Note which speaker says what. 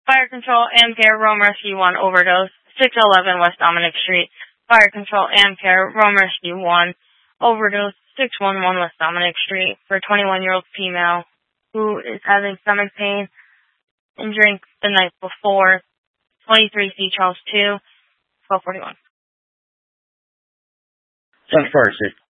Speaker 1: Fire Control, Amcare, Rome Rescue 1, overdose, 611 West Dominic Street. Fire Control, Amcare, Rome Rescue 1, overdose, 611 West Dominic Street, for a 21-year-old female who is having stomach pain and drank the night before. 23 C. Charles 2, 1241.
Speaker 2: 10 first.